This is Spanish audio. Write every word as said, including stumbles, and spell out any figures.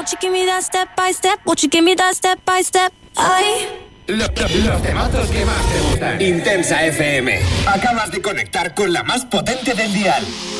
Won't you give me that step by step? Won't you give me that step by step? Ay. Los, los, los temazos que más te gustan. Intensa F M. Acabas de conectar con la más potente del dial.